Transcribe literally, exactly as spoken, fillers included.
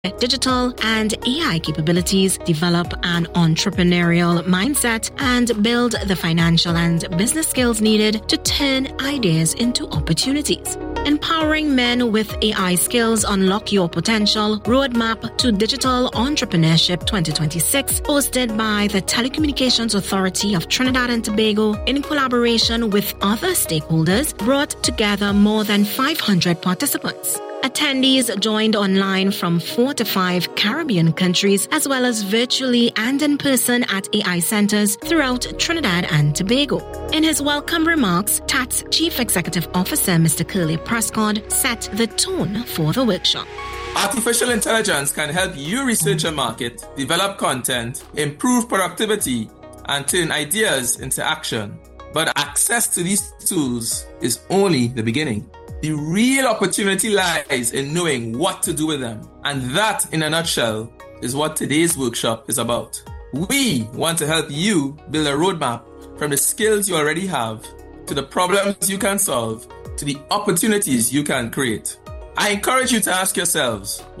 digital and A I capabilities, develop an entrepreneurial mindset, and build the financial and business skills needed to turn ideas into opportunities. Empowering men with A I skills, unlock your potential. Roadmap to Digital Entrepreneurship twenty twenty-six, hosted by the Telecommunications Authority of Trinidad and Tobago in collaboration with other stakeholders, brought together more than five hundred participants. Attendees joined online from four to five Caribbean countries, as well as virtually and in person at A I centers throughout Trinidad and Tobago. In his welcome remarks, T A T's Chief Executive Officer, Mister Curly Prescott, set the tone for the workshop. Artificial intelligence can help you research a market, develop content, improve productivity, and turn ideas into action. But access to these tools is only the beginning. The real opportunity lies in knowing what to do with them. And that, in a nutshell, is what today's workshop is about. We want to help you build a roadmap from the skills you already have, to the problems you can solve, to the opportunities you can create. I encourage you to ask yourselves,